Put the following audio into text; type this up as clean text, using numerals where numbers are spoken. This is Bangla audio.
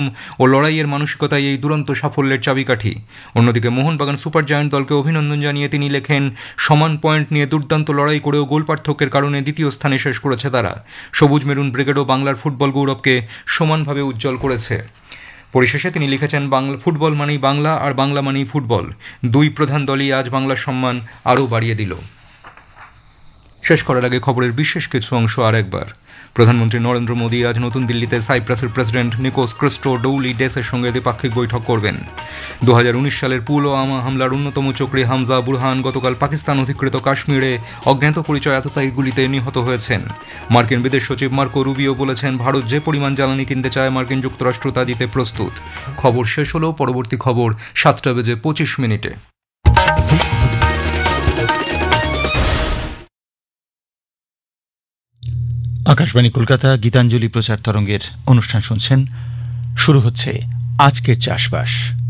ও লড়াইয়ের মানসিকতাই এই দুরন্ত সাফল্যের চাবিকাঠি। অন্যদিকে মোহনবাগান সুপার জায়ান্ট দলকে অভিনন্দন জানিয়ে তিনি লেখেন, সমান পয়েন্ট নিয়ে দুর্দান্ত লড়াই করেও গোল পার্থক্যের কারণে দ্বিতীয় স্থানে শেষ করেছে তারা। সবুজ মেরুন ব্রিগেডও বাংলার ফুটবল গৌরবকে সমানভাবে উজ্জ্বল করেছে। পরিশেষে তিনি লিখেছেন, ফুটবল মানেই বাংলা আর বাংলা মানেই ফুটবল। দুই প্রধান দলই আজ বাংলার সম্মান আরও বাড়িয়ে দিল। শেষ করার আগে খবরের বিশেষ কিছু অংশ আরেকবার। প্রধানমন্ত্রী নরেন্দ্র মোদী আজ নতুন দিল্লিতে সাইপ্রাসের প্রেসিডেন্ট নিকোস ক্রিস্টোডৌলিডেসের সঙ্গে দ্বিপাক্ষিক বৈঠক করবেন। 2019 সালের পুলওয়ামা হামলার অন্যতম চক্রী হামজা বুরহান গতকাল পাকিস্তান অধিকৃত কাশ্মীরে অজ্ঞাত পরিচয়াততায়ী গুলিতে নিহত হয়েছেন। মার্কিন বিদেশ সচিব মার্কো রুবিও বলেছেন, ভারত যে পরিমাণ জ্বালানি কিনতে চায় মার্কিন যুক্তরাষ্ট্র তা দিতে প্রস্তুত। খবর শেষ হলো। পরবর্তী খবর 7:25। আকাশবাণী কলকাতা গীতাঞ্জলি প্রচার তরঙ্গের অনুষ্ঠান শুনছেন। শুরু হচ্ছে আজকের চাষবাস।